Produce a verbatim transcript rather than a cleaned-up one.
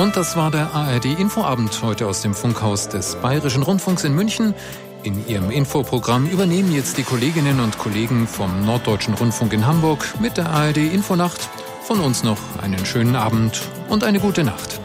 Und das war der A R D-Infoabend heute aus dem Funkhaus des Bayerischen Rundfunks in München. In ihrem Infoprogramm übernehmen jetzt die Kolleginnen und Kollegen vom Norddeutschen Rundfunk in Hamburg mit der A R D-Infonacht. Von uns noch einen schönen Abend und eine gute Nacht.